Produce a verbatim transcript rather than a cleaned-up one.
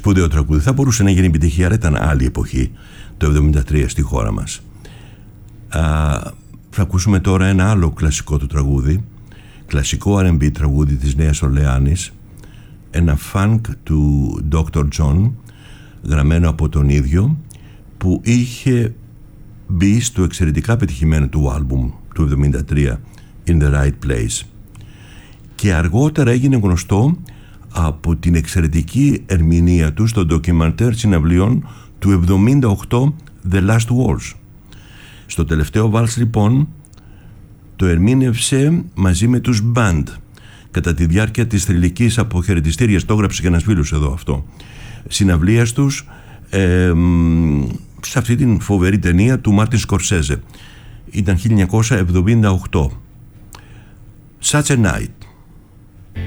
σπουδαίο τραγούδι. Θα μπορούσε να γίνει επιτυχία, αλλά ήταν άλλη εποχή, το εβδομήντα τρία στη χώρα μας. Α, θα ακούσουμε τώρα ένα άλλο κλασικό του τραγούδι, κλασικό αρ εν μπι τραγούδι της Νέας Ορλεάνης, ένα funk του ντόκτορ John, γραμμένο από τον ίδιο, που είχε μπει στο εξαιρετικά πετυχημένο του άλμπουμ του εβδομήντα τρία, In the Right Place, και αργότερα έγινε γνωστό από την εξαιρετική ερμηνεία του στο ντοκιμαντέρ συναυλιών του εβδομήντα οκτώ, The Last Wars. Στο τελευταίο βάλς λοιπόν το ερμήνευσε μαζί με τους Band κατά τη διάρκεια της θρυλικής αποχαιρετιστήριας, το έγραψε και ένας φίλος εδώ αυτό, συναυλίας τους ε, σε αυτή την φοβερή ταινία του Μάρτιν Σκορσέζε. Ήταν χίλια εννιακόσια εβδομήντα οκτώ. Such a Night.